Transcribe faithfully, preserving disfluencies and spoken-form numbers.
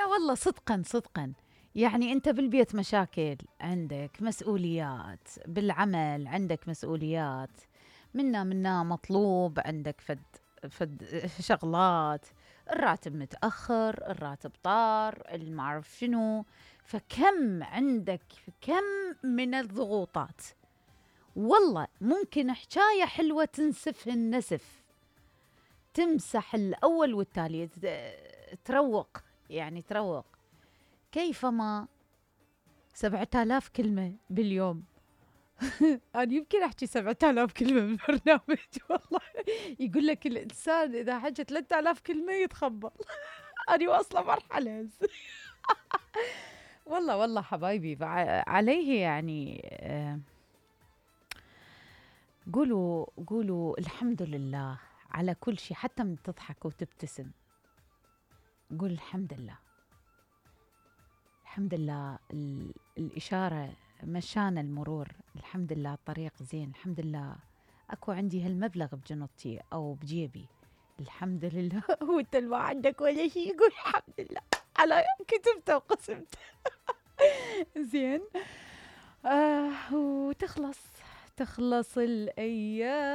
والله صدقا صدقا. يعني أنت بالبيت مشاكل، عندك مسؤوليات، بالعمل عندك مسؤوليات، منا منا مطلوب عندك فد فد شغلات، الراتب متأخر، الراتب طار، اللي ما أعرف شنو. فكم عندك، كم من الضغوطات. والله ممكن حكاية حلوة تنسفها النسف، تمسح الأول والتالي، ت- تروق، يعني تروق. كيفما سبعة آلاف كلمة باليوم. أنا يمكن أحكي سبعة آلاف كلمة بالبرنامج والله. يقول لك الإنسان إذا حكى ثلاثة آلاف كلمة يتخبل. أنا واصلة مرحلة هسه. والله والله حبايبي، بع- عليه يعني آه، قولوا قولوا الحمد لله على كل شيء، حتى من تضحك وتبتسم قول الحمد لله. الحمد لله ال- الإشارة مشانا المرور، الحمد لله الطريق زين، الحمد لله أكو عندي هالمبلغ بجنطتي أو بجيبي، الحمد لله. وانت اللي ما عندك ولا شيء يقول الحمد لله على كتبته وقسمته. زين. آه وتخلص، تخلص الأيام.